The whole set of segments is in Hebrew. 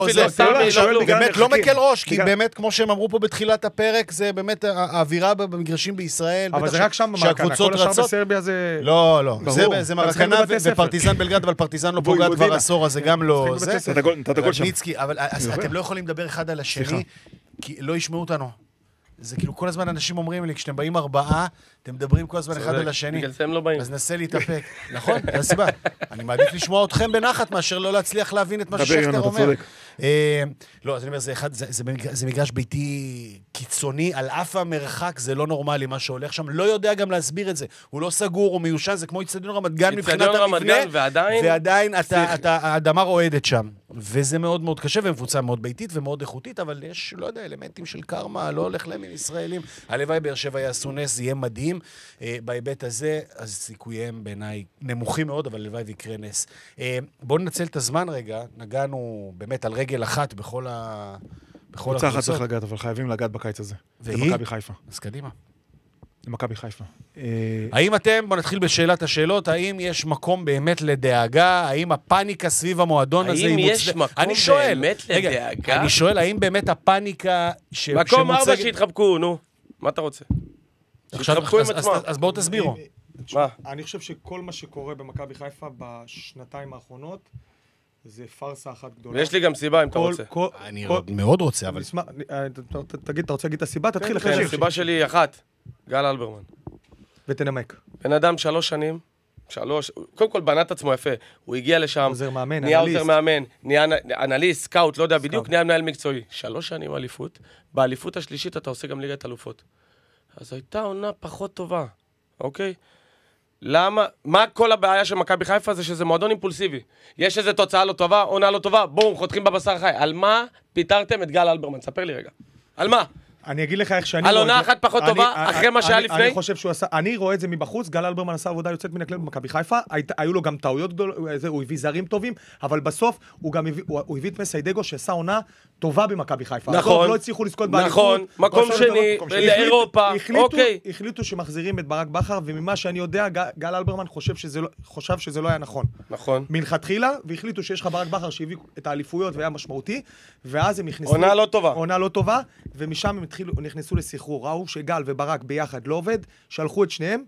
באמת לא מקל ראש, כי באמת, כמו שהם אמרו פה בתחילת הפרק, זה באמת האווירה במגרשים בישראל. אבל זה רק שם במרקנה, כל השאר בסרביה זה... לא, זה מרקנה ופרטיזן בלגרד, אבל פרטיזן לא פוגעת כבר עשור, אז זה גם לא... אבל אתם לא יכולים לדבר אחד על השני, כי לא ישמעו אותנו. זה כאילו כל הזמן אנשים אומרים לי, כשאתם באים 4, אתם מדברים כל הזמן אחד על השני. בגלל זה הם לא באים. אז נסה להתאפק. נכון? זה הסיבה. אני מעדיף לשמוע אתכם בנחת, מאשר לא להצליח להבין את מה ששכתר אומר. לא, אז אני אומר, זה מגרש ביתי קיצוני, על אף המרחק, זה לא נורמלי מה שהולך שם. לא יודע גם להסביר את זה. הוא לא סגור, הוא מיושן, זה כמו אצטדיון רמת גן מבחינת המבנה, ועדיין האדמה רועדת שם. וזה מאוד מאוד קשה, ומבוצע מאוד ביתית ומאוד איכותית, אבל יש, לא יודע, אלמנטים של קרמה, לא הולך להם עם ישראלים. הלוואי באר שבע יעשו נס, זה יהיה מדהים. בהיבט הזה, אז סיכוייהם בעיניי נמוכים מאוד, אבל הלוואי ויקרה נס. בואו ננצל את הזמן רגע, נגענו באמת על רגל אחת בכל הקבוצות. קבוצה אחת צריך לגעת, אבל חייבים לגעת בקיץ הזה. והיא? למכבי חיפה. אז קדימה. למכבי חיפה. האם אתם, בוא נתחיל בשאלת השאלות, האם יש מקום באמת לדאגה? האם הפאניקה סביב המועדון הזה האם יש מקום באמת לדאגה? אני שואל, האם באמת הפאניקה מקום 4 שהתחבקו, נו. מה אתה רוצה? שהתחבקו עם עצמם. אז בואו תסבירו. אני חושב שכל מה שקורה במכבי חיפה בשנתיים האחרונות, זה פרסה אחת גדולה. ויש לי גם סיבה אם אתה רוצה. אני מאוד רוצה, אבל... תגיד, אתה רוצה להגיד את הסיבה? תתחיל כן, הסיבה שלי היא אחת. גל אלברמן. ותנמק. בן אדם 3 שנים, קודם כל בנת עצמו יפה. הוא הגיע לשם, עוזר מאמן, נהיה עוזר מאמן, נהיה אנליסט, סקאוט, לא יודע בדיוק, נהיה מנהל מקצועי. 3 שנים אליפות. באליפות השלישית אתה עושה גם ליגת אלופות. אז הייתה עונה פחות טובה, אוקיי? למה? מה כל הבעיה של מכבי חיפה זה שזה מועדון אימפולסיבי. יש איזו תוצאה לא טובה, עונה לא טובה, בום, חותכים בבשר חי. על מה פיתרתם את גל אלברמן? ספר לי רגע. על מה? אני אגיד לך איך שאני... על עונה אחת פחות טובה, אחרי מה שהיה לפני? אני חושב שהוא עשה... אני רואה את זה מבחוץ, גל אלברמן עשה עבודה יוצאת מן הכלל במכבי חיפה, היו לו גם טעויות גדולות, הוא הביא זרים טובים, אבל בסוף הוא גם הביא את מסיידגו שעשה עונה טובה במכבי חיפה. נכון. לא הצליחו לזכות באליפות. נכון, מקום שני, לאירופה, אוקיי. החליטו שמחזירים את ברק בכר, וממה שאני יודע, גל אלברמן חושב שזה לא היה נכון. נכון. מלכתחילה, והחליטו שיש לך ברק בכר שהביא את האליפויות והיה משמעותי, ואז הם נכנסו... עונה לא טובה, ומשם הם נכנסו לסחרור, ראו שגל וברק ביחד לא עובד, שלחו את שניהם,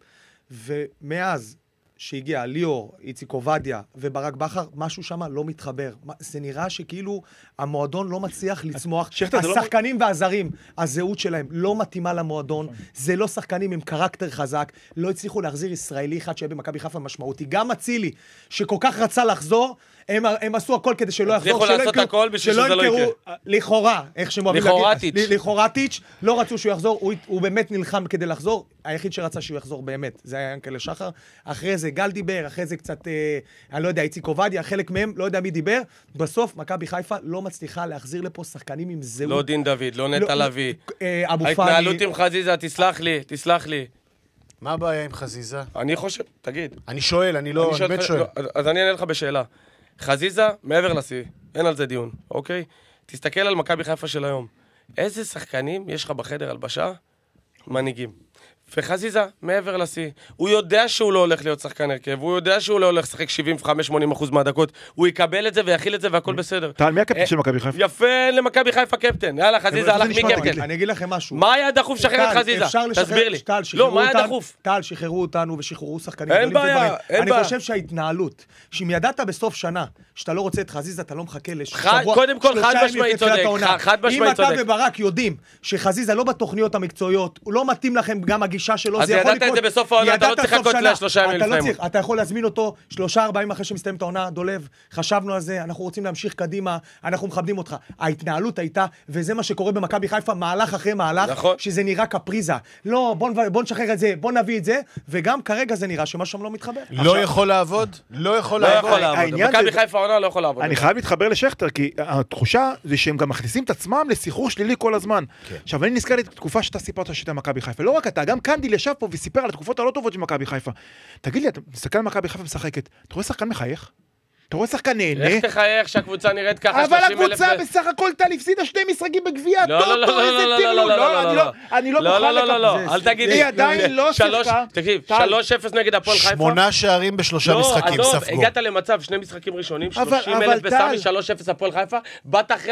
ומאז שהגיע ליאור, איציק עובדיה וברק בכר, משהו שם לא מתחבר. זה נראה שכאילו המועדון לא מצליח לצמוח. השחקנים והזרים, הזהות שלהם לא מתאימה למועדון, זה לא שחקנים עם קרקטר חזק, לא הצליחו להחזיר ישראלי אחד שיהיה במכבי חיפה משמעותי. גם אצילי, שכל כך רצה לחזור, הם עשו הכל כדי שלא יחזור. הצליחו לעשות הכל בשביל שזה לא יקרה. לכאורה, איך שהם אוהבים להגיד. לכאורטיץ'. לא רצו שהוא יחזור, הוא באמת נלחם כדי לחזור. היחיד שרצה שהוא יחזור באמת, זה היה ינקלה שחר. אחרי זה גל דיבר, אחרי זה קצת, אני לא יודע, איציק עובדיה, חלק מהם, לא יודע מי דיבר. בסוף, מכבי חיפה לא מצליחה להחזיר לפה שחקנים עם זהות. לא דין דוד, לא נטע לביא. אבו פאני. ההתנהלות עם חזיזה, תסלח לי. מה הבעיה עם חזיזה? אני חושב, תגיד. אני שואל, אני באמת שואל. אז אני אענה לך בשאלה. חזיזה, מעבר לשיא, אין על זה דיון, אוקיי? תסתכל על מכבי חיפה של היום. איזה שחקנים יש לך בחדר הלבשה? מנהיגים. וחזיזה, מעבר לשיא. הוא יודע שהוא לא הולך להיות שחקן הרכב, הוא יודע שהוא לא הולך לשחק 75-80% מהדקות, הוא יקבל את זה ויכיל את זה והכל בסדר. טל, מי הקפטן של מכבי חיפה? יפה למכבי חיפה קפטן. יאללה, חזיזה הלך מקפטן. אני אגיד לכם משהו. מה היה דחוף שחרר את חזיזה? תסביר לי. לא, מה היה דחוף? טל, שחררו אותנו ושחררו שחקנים. אין בעיה, אין בעיה. אני חושב שההתנהלות, שאם ידעת בסוף שנה שאתה לא רוצה את חזיזה, אתה לא מחכה לשבוע, קודם כל, חד משמעית צודק. אם אתה וברק יודעים שחזיזה לא בתוכניות המקצועיות, הוא לא מתאים לכם גם הגישה שלו, אז ידעת את זה בסוף העונה, אתה לא צריך לחכות ל3 ימים לפעמים. אתה יכול להזמין אותו 3-4 ימים אחרי שמסתיים את העונה, דולב, חשבנו על זה, אנחנו רוצים להמשיך קדימה, אנחנו מכבדים אותך. ההתנהלות הייתה, וזה מה שקורה במכבי חיפה, מהלך אחרי מהלך, שזה נראה קפריזה. לא, בוא נשחרר את זה, בוא נביא את זה, וגם כרגע זה נראה שמה שם לא מתחבר. לא יכול לעבוד? לא יכול לעבוד. מכבי חיפה העונה לא יכול לעבוד. אני חייב להתחבר לשכתר, כי התחושה זה שהם גם מכניסים את עצמם לסחרור שלילי כל הזמן. עכשיו, אני נזכר לתקופה שאתה סיפרת שאתה מכבי חיפה. לא רק אתה, גם קנדיל ישב פה וסיפר על התקופות הלא טובות של מכבי חיפה. תגיד לי, אתה מסתכל על מכבי חיפה משחקת, אתה רואה שחקן מחייך? אתה רואה שחקן נהנה. איך תחייך שהקבוצה נראית ככה, אבל הקבוצה בסך הכל הפסידה 2 משחקים בגביע, טוטו, איזה טרלול. אני לא מוכן לקבל. אל תגיד לי. היא עדיין לא שיחקה. תקשיב, 3-0 נגד הפועל חיפה. 8 שערים ב3 משחקים ספגו. הגעת למצב, 2 משחקים ראשונים, 30,000 בסמי, 3-0 הפועל חיפה, באת אחרי